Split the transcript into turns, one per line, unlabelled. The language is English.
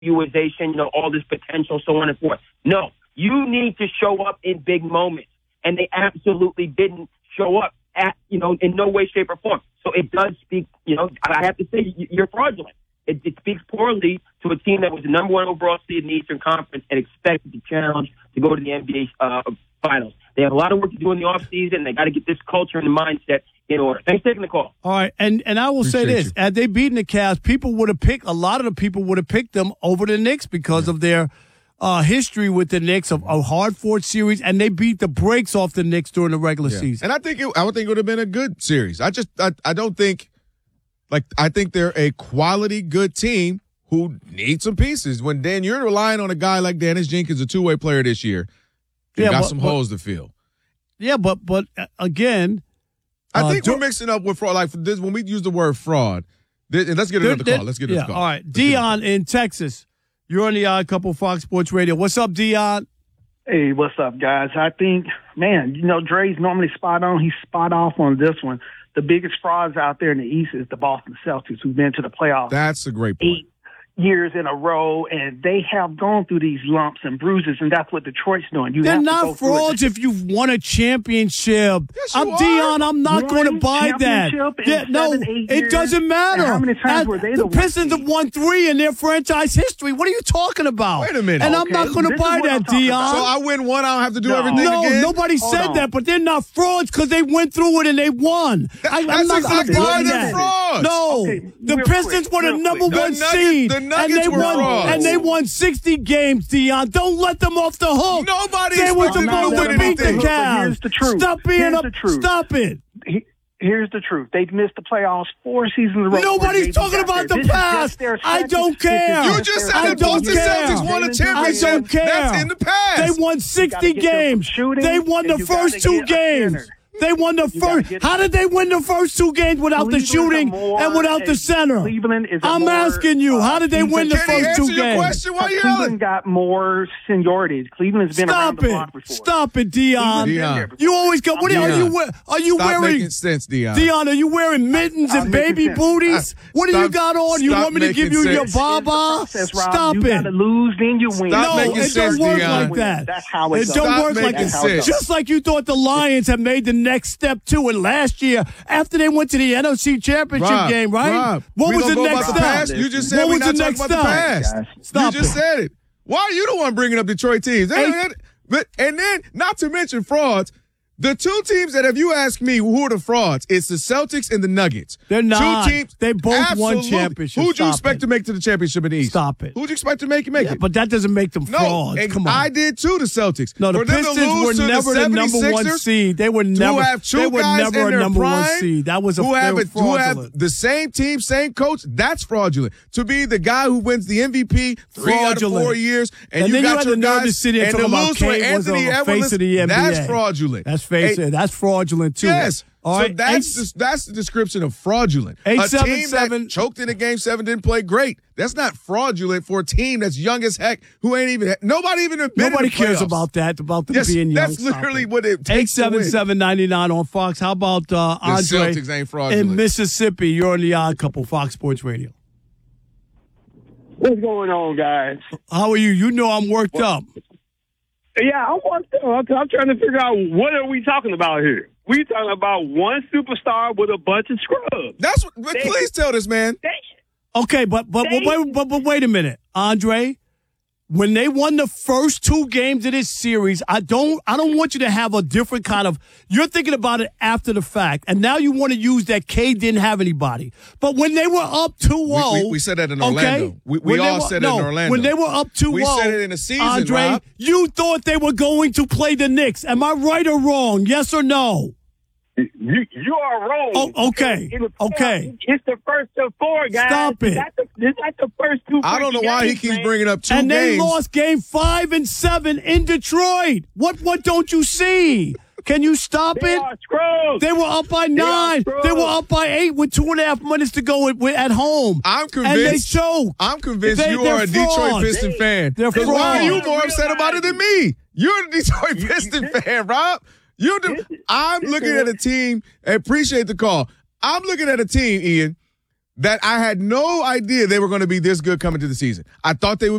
evaluation, all this potential, so on and forth. No, you need to show up in big moments. And they absolutely didn't show up in no way, shape, or form. So it does speak, I have to say you're fraudulent. It speaks poorly to a team that was the number one overall seed in the Eastern Conference and expected to challenge to go to the NBA Finals. They have a lot of work to do in the offseason. They got to get this culture and the mindset in order. Thanks for taking the call.
All right, and I will say this. Had they beaten the Cavs, a lot of the people would have picked them over the Knicks because of their history with the Knicks, of a hard-fought series, and they beat the brakes off the Knicks during the regular season.
And I would think it would have been a good series. I don't think – I think they're a quality, good team who needs some pieces. When you're relying on a guy like Dennis Jenkins, a two-way player this year, got some holes to fill.
Yeah, but again,
I think we're mixing up with fraud. Like this, when we use the word fraud, and let's get another call. Let's get another call.
All right, Dion in Texas, you're on the Odd Couple Fox Sports Radio. What's up, Dion?
Hey, what's up, guys? I think, Dre's normally spot on. He's spot off on this one. The biggest frauds out there in the East is the Boston Celtics, who've been to the playoffs.
That's a great point.
8 years in a row, and they have gone through these lumps and bruises, and that's what Detroit's doing.
They're not frauds if you've won a championship.
Yes,
Dion, I'm not going to buy that. It doesn't matter.
How many times were they
the Pistons have won 3 in their franchise history. What are you talking about?
Wait a minute.
And I'm not going to buy that, Dion.
So I win one, I don't have to do everything again?
No, nobody said that, but they're not frauds because they went through it and they won.
I'm not exactly why they're frauds.
No, the Pistons were the number one seed.
The Nuggets were frauds.
And they won 60 games, Dion. Don't let them off the hook.
Nobody
they were supposed to beat the Cavs.
Here's the truth.
Stop it.
Here's the truth. They've missed the playoffs 4 seasons in a row.
Nobody's talking about the past. I don't care.
You just said the Boston Celtics won a championship.
I don't care.
That's in the past.
They won 60 games. They won the first 2 games. They won the first. How did they win the first 2 games without the shooting and without the center? I'm asking you, how did they win the first 2 games?
Question? Why you
Cleveland got more seniority. Cleveland's been around the block before.
Stop it, Dion. You always go. What are you
Stop
wearing?
Making sense, Dion.
Dion, are you wearing mittens and baby booties? What do you got on? You want me to give you your baba? Stop it.
You got to lose, then you win.
No, it don't work like that.
That's how it
don't work like that. Just like you thought the Lions had made the next step too, and last year after they went to the NFC Championship game, right?
Rob,
what was the next step?
You just said we're not talking about the past.
Stop
you just said it. Why are you the one bringing up Detroit teams? And then, not to mention frauds, the 2 teams that, if you ask me who are the frauds, it's the Celtics and the Nuggets.
They're not.
2 teams.
They both won championships.
Who'd you expect to make to the championship in the East?
Stop it.
Who'd you expect to make it?
But that doesn't make them frauds.
And
come on.
I did too, the Celtics.
No, the Pistons were never the number 1 seed. They were never a number 1 seed. That was
who have the same team, same coach. That's fraudulent. To be the guy who wins the MVP 3 out of 4 years, and you
then
got
you
your
had
guys,
to and to lose to
Anthony Edwards,
of the NBA.
that's fraudulent.
That's fraudulent too.
Yes.
All
so
right.
that's the description of fraudulent. A team that choked in a Game 7 didn't play great. That's not fraudulent for a team that's young as heck who ain't even nobody
cares about that. About them being young.
That's literally what it takes.
877-99 on Fox. How about Andre
Celtics ain't fraudulent.
in Mississippi? You're on the Odd Couple, Fox Sports Radio.
What's going on, guys?
How are you? You know I'm worked up.
Yeah, I'm worked up. I'm trying to figure out what are we talking about here. We talking about one superstar with a bunch of scrubs.
That's what. Please tell this man.
Okay, but wait a minute, Andre. When they won the first 2 games of this series, I don't want you to have a different kind of. You're thinking about it after the fact, and now you want to use that K didn't have anybody. But when they were up 2-0,
we said that in Orlando.
Okay?
We all said it in Orlando.
When they were up 2-0,
we said it in the season.
Andre,
Rob.
you thought they were going to play the Knicks. Am I right or wrong? Yes or no?
You are wrong.
Oh, okay.
It's the first of 4, guys.
Stop it.
It's not the first 2.
I don't know why he keeps bringing up 2 games.
And they lost game 5 and 7 in Detroit. What don't you see? Can you stop it? They were up by 9. They were up by 8 with 2.5 minutes to go at home.
I'm convinced.
And they choked.
I'm convinced you are a Detroit Piston fan.
They're frauds.
Why are you more upset about it than me? You're a Detroit Piston fan, Rob. I'm looking at a team. I appreciate the call. I'm looking at a team, Ian, that I had no idea they were going to be this good coming to the season. I thought they would